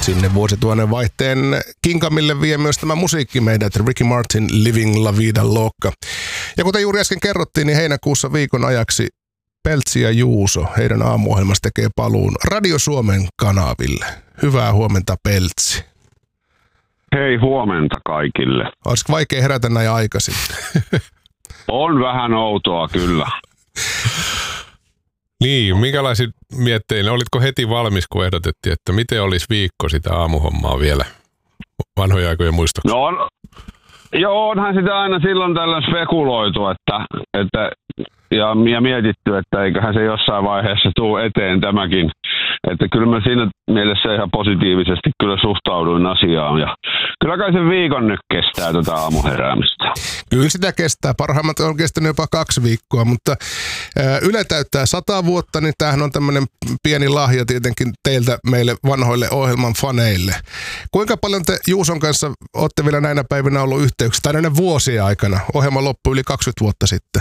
Sinne vuosituhannen vaihteen kinkamille vie myös tämä musiikki meidät, Ricky Martin, Living La Vida Loca. Ja kuten juuri äsken kerrottiin, niin heinäkuussa viikon ajaksi Peltsi ja Juuso, heidän aamuohjelmassa tekee paluun Radio Suomen kanaville. Hyvää huomenta, Peltsi. Hei, huomenta kaikille. Olisiko vaikea herätä näin aikaisin? On vähän outoa, kyllä. Niin, minkälaisia mietteillä? Olitko heti valmis, kun ehdotettiin, että miten olisi viikko sitä aamuhommaa vielä? Vanhoja aikoja muistoksia. No joo, onhan sitä aina silloin tällöin spekuloitu, ja mietitty, että eiköhän se jossain vaiheessa tule eteen tämäkin. Että kyllä mä siinä mielessä ihan positiivisesti kyllä suhtauduin asiaan. Ja kyllä kai sen viikon nyt kestää tätä aamuheräämistä. Kyllä sitä kestää. Parhaimmat on kestänyt jopa 2 viikkoa, mutta Yle täyttää 100 vuotta, niin tämähän on tämmöinen pieni lahja tietenkin teiltä meille vanhoille ohjelman faneille. Kuinka paljon te Juuson kanssa olette vielä näinä päivinä ollut yhteyksissä, tai näinä vuosien aikana? Ohjelma loppui yli 20 vuotta sitten.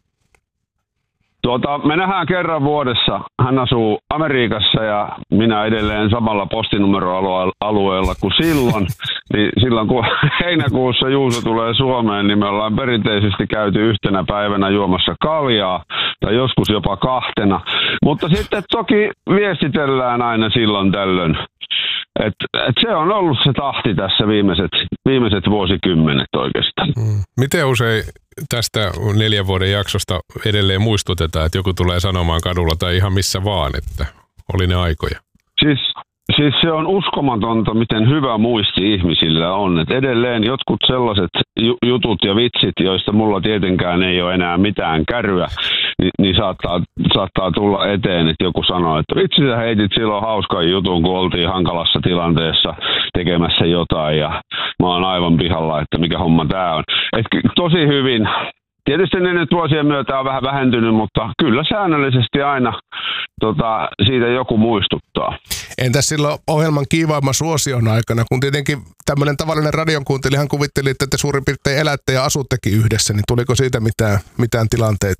Me nähdään kerran vuodessa. Hän asuu Amerikassa ja minä edelleen samalla postinumeroalueella kuin silloin. Niin silloin kun heinäkuussa Juuso tulee Suomeen, niin me ollaan perinteisesti käyty yhtenä päivänä juomassa kaljaa tai joskus jopa 2. Mutta sitten toki viestitellään aina silloin tällöin. Et se on ollut se tahti tässä viimeiset vuosikymmenet oikeastaan. Miten usein tästä 4 vuoden jaksosta edelleen muistutetaan, että joku tulee sanomaan kadulla tai ihan missä vaan, että oli ne aikoja? Siis se on uskomatonta, miten hyvä muisti ihmisillä on. Et edelleen jotkut sellaiset jutut ja vitsit, joista mulla tietenkään ei ole enää mitään kärryä, niin saattaa tulla eteen, että joku sanoo, että vitsi sä heitit silloin hauskan jutun, kun oltiin hankalassa tilanteessa tekemässä jotain ja mä oon aivan pihalla, että mikä homma tää on. Et tosi hyvin. Tietysti ne nyt vuosien myötä on vähän vähentynyt, mutta kyllä säännöllisesti aina siitä joku muistuttaa. Entäs silloin ohjelman kiivaimman suosion aikana, kun tietenkin tämmöinen tavallinen radionkuuntelijahan kuvitteli, että te suurin piirtein elätte ja asuttekin yhdessä, niin tuliko siitä mitään tilanteita?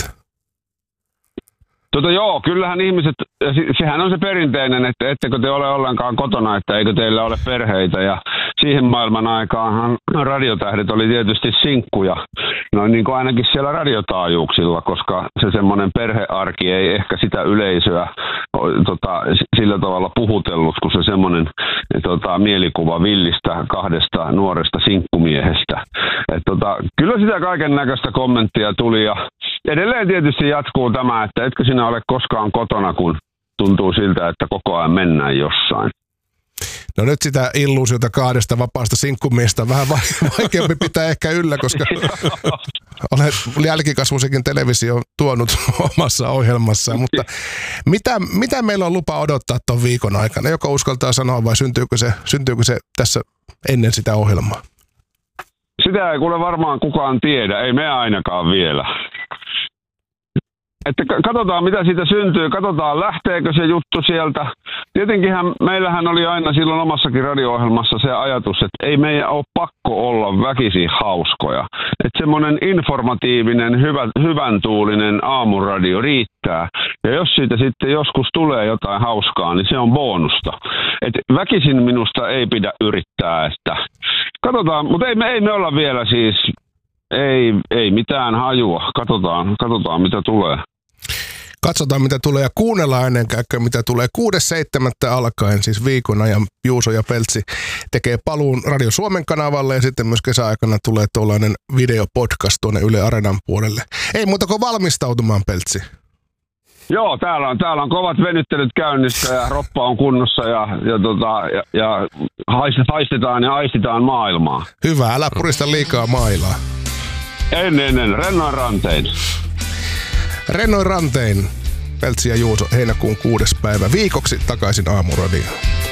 Joo, kyllähän ihmiset, sehän on se perinteinen, että ettekö te ole ollenkaan kotona, että eikö teillä ole perheitä. Ja siihen maailman aikaanhan radiotähdet oli tietysti sinkkuja, no niin kuin ainakin siellä radiotaajuuksilla, koska se semmoinen perhearki ei ehkä sitä yleisöä sillä tavalla puhutellut, kun se semmoinen mielikuva villistä 2 nuoresta sinkkumiehestä. Kyllä sitä kaiken näköistä kommenttia tuli ja edelleen tietysti jatkuu tämä, että etkö sinä ole koskaan kotona, kun tuntuu siltä, että koko ajan mennään jossain. No nyt sitä illuusiota 2 vapaasta sinkkumiestä on vähän vaikeampi pitää ehkä yllä, koska olet jälkikasvuisikin televisio tuonut omassa ohjelmassaan. Mutta mitä meillä on lupa odottaa tuon viikon aikana? Joko uskaltaa sanoa vai syntyykö se tässä ennen sitä ohjelmaa? Sitä ei kuule varmaan kukaan tiedä, ei me ainakaan vielä. Että katsotaan mitä siitä syntyy, katsotaan lähteekö se juttu sieltä. Tietenkinhän meillähän oli aina silloin omassakin radio-ohjelmassa se ajatus, että ei meidän ole pakko olla väkisin hauskoja. Että semmoinen informatiivinen, hyvän tuulinen aamuradio riittää. Ja jos siitä sitten joskus tulee jotain hauskaa, niin se on bonusta. Että väkisin minusta ei pidä yrittää, että katsotaan, mutta ei me olla vielä siis, ei mitään hajua. Katsotaan mitä tulee. Katsotaan mitä tulee ja kuunnellaan ennen kaikkea mitä tulee. 6.7. alkaen siis viikon ajan Juuso ja Peltsi tekee paluun Radio Suomen kanavalle ja sitten myös kesäaikana tulee tuollainen videopodcast tuonne Yle Areenan puolelle. Ei muuta kuin valmistautumaan, Peltsi. Joo, täällä on kovat venyttelyt käynnissä ja roppa on kunnossa ja haistetaan ja aistitaan maailmaa. Hyvä, älä purista liikaa mailaa. Ennen, rennoin rantein. Rennoin rantein, Peltsi ja Juuso, heinäkuun 6. päivä viikoksi takaisin Aamuradioon.